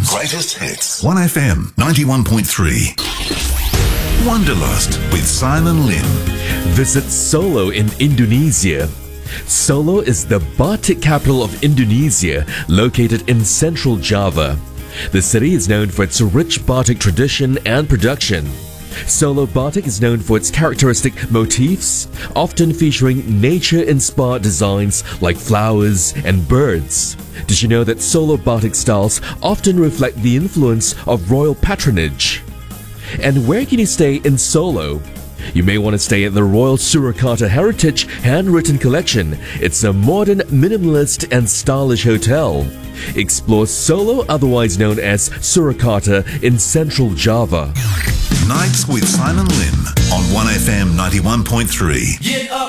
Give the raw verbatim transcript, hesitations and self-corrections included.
Greatest hits. one F M ninety-one point three. Wanderlust with Simon Lim. Visit Solo in Indonesia. Solo is the batik capital of Indonesia, located in central Java. The city is known for its rich batik tradition and production. Solo batik is known for its characteristic motifs, often featuring nature-inspired designs like flowers and birds. Did you know that Solo batik styles often reflect the influence of royal patronage? And where can you stay in Solo? You may want to stay at the Royal Surakarta Heritage Handwritten Collection. It's a modern, minimalist and stylish hotel. Explore Solo, otherwise known as Surakarta, in central Java. Nights with Simon Lim on one F M ninety-one point three. Get up.